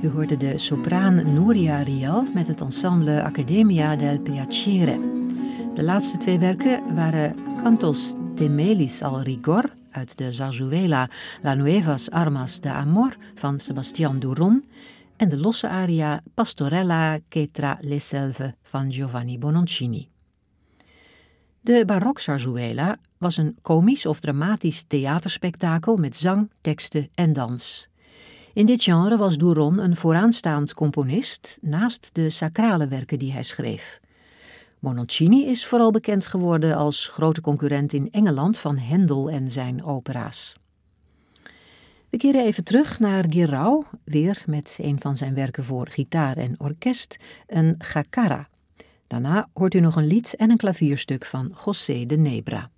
U hoorde de sopraan Nuria Rial met het ensemble Accademia del Piacere. De laatste twee werken waren Cantos Temelis al Rigor uit de zarzuela La Nuevas Armas de Amor van Sebastián Duron en de losse aria Pastorella che tra le selve van Giovanni Bononcini. De barok-zarzuela was een komisch of dramatisch theaterspektakel met zang, teksten en dans. In dit genre was Duron een vooraanstaand componist naast de sacrale werken die hij schreef. Bononcini is vooral bekend geworden als grote concurrent in Engeland van Händel en zijn opera's. We keren even terug naar Guirao, weer met een van zijn werken voor gitaar en orkest, een Jaccara. Daarna hoort u nog een lied en een klavierstuk van José de Nebra.